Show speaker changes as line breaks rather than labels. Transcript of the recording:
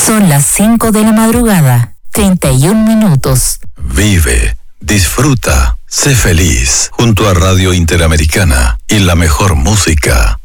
Son las 5 de la madrugada, 31 minutos.
Vive, disfruta, sé feliz, junto a Radio Interamericana y la mejor música.